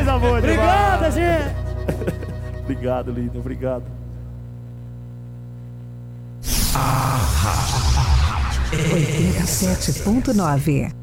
Coisa boa, Obrigado, gente. Obrigado, lindo. Obrigado. A Rádio 87.9